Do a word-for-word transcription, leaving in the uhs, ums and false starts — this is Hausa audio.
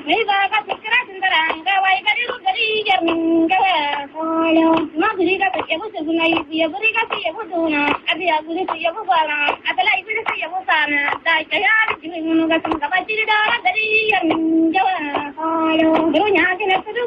Ni ba ka tikra tindaranga wai gadiru gadi jarninga koyo. Ma buri ka ke bu sunai ya buri ka ke bu duna. Abi ya buri ke bu bala. Atala iburi ke bu sana. Dai kaya ni munu ga sun ka ba jiri da gadi jarninga koyo. Buru nya ke na